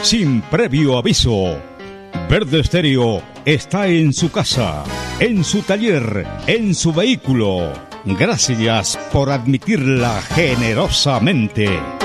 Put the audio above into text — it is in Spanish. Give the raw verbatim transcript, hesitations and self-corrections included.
sin previo aviso. Verde Estéreo está en su casa, en su taller, en su vehículo. Gracias por admitirla generosamente.